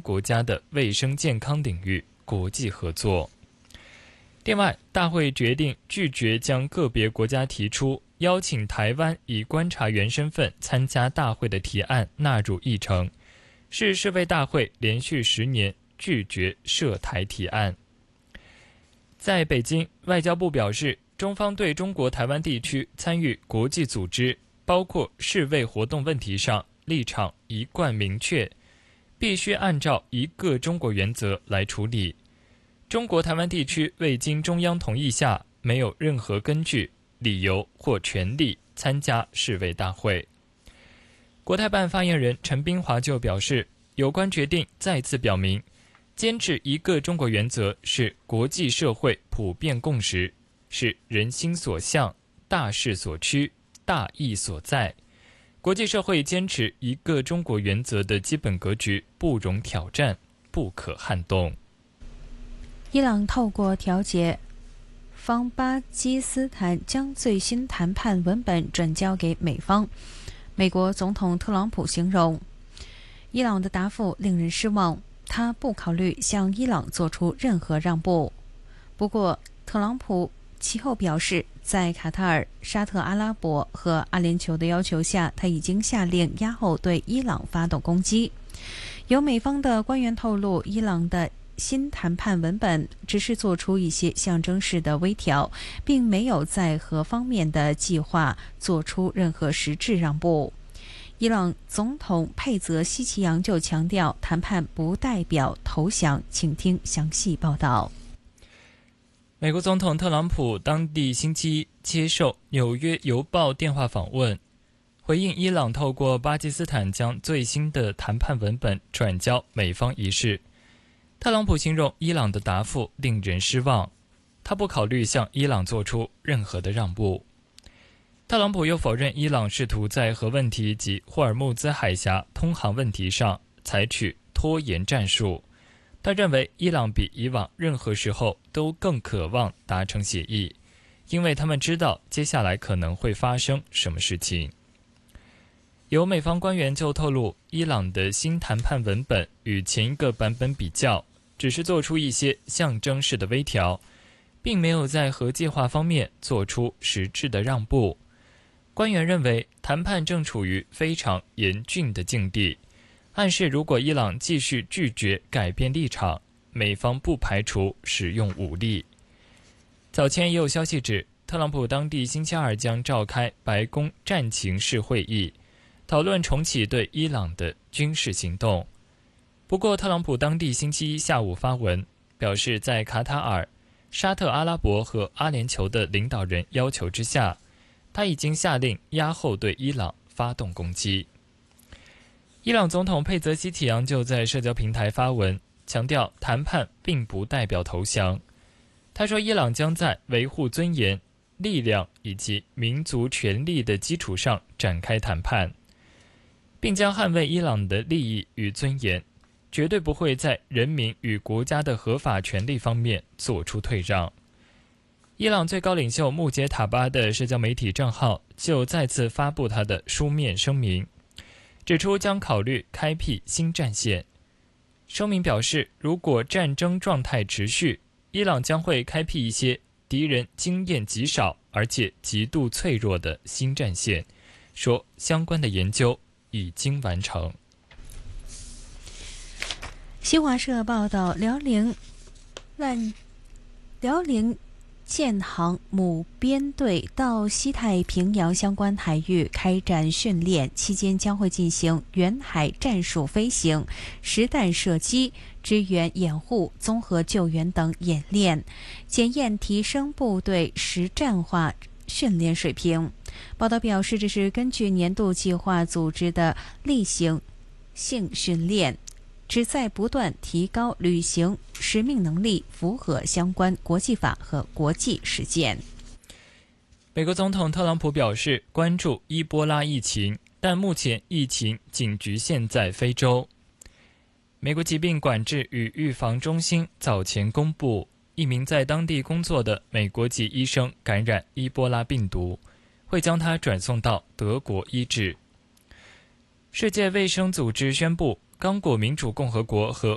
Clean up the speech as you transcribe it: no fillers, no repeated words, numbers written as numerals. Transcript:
国家的卫生健康领域国际合作。另外，大会决定拒绝将个别国家提出邀请台湾以观察员身份参加大会的提案纳入议程，是世卫大会连续10年拒绝涉台提案。在北京，外交部表示，中方对中国台湾地区参与国际组织，包括世卫活动问题上立场一贯明确，必须按照一个中国原则来处理。中国台湾地区未经中央同意下，没有任何根据、理由或权利参加世卫大会。国台办发言人陈彬华就表示，有关决定再次表明，坚持一个中国原则是国际社会普遍共识，是人心所向、大势所趋、大义所在。国际社会坚持一个中国原则的基本格局不容挑战，不可撼动。 伊朗透过调解方巴基斯坦将最新谈判文本转交给美方。美国总统特朗普形容伊朗的答复令人失望，他不考虑向伊朗做出任何让步。不过，特朗普其后表示，在卡塔尔、沙特阿拉伯和阿联酋的要求下，他已经下令押后对伊朗发动攻击。有美方的官员透露，伊朗的新谈判文本只是做出一些象征式的微调，并没有在何方面的计划做出任何实质让步。伊朗总统佩泽希奇扬就强调，谈判不代表投降。请听详细报道。 美国总统特朗普当地星期一接受《纽约邮报》电话访问，回应伊朗透过巴基斯坦将最新的谈判文本转交美方一事。特朗普形容伊朗的答复令人失望，他不考虑向伊朗做出任何的让步。特朗普又否认伊朗试图在核问题及霍尔木兹海峡通航问题上采取拖延战术。他认为伊朗比以往任何时候都更渴望达成协议，因为他们知道接下来可能会发生什么事情。有美方官员就透露，伊朗的新谈判文本与前一个版本比较，只是做出一些象征式的微调，并没有在核计划方面做出实质的让步。官员认为，谈判正处于非常严峻的境地，暗示如果伊朗继续拒绝改变立场，美方不排除使用武力。早前也有消息指，特朗普当地星期二将召开白宫战情室会议，讨论重启对伊朗的军事行动。不过，特朗普当地星期一下午发文，表示在卡塔尔、沙特阿拉伯和阿联酋的领导人要求之下，他已经下令押后对伊朗发动攻击。伊朗总统佩泽希奇扬就在社交平台发文，强调谈判并不代表投降。他说，伊朗将在维护尊严、力量以及民族权利的基础上展开谈判，并将捍卫伊朗的利益与尊严，绝对不会在人民与国家的合法权利方面做出退让。伊朗最高领袖穆杰塔巴的社交媒体账号就再次发布他的书面声明，指出将考虑开辟新战线。声明表示，如果战争状态持续，伊朗将会开辟一些敌人经验极少而且极度脆弱的新战线，说相关的研究已经完成。 新华社报道，辽宁舰航母编队到西太平洋相关海域开展训练，期间将会进行远海战术飞行、实弹射击、支援掩护、综合救援等演练，检验提升部队实战化训练水平。报道表示，这是根据年度计划组织的例行性训练，旨在不断提高履行使命能力，符合相关国际法和国际实践。 美国总统特朗普表示关注伊波拉疫情，但目前疫情仅局限在非洲。美国疾病管制与预防中心早前公布，一名在当地工作的美国籍医生感染伊波拉病毒，会将他转送到德国医治。世界卫生组织宣布，刚果民主共和国和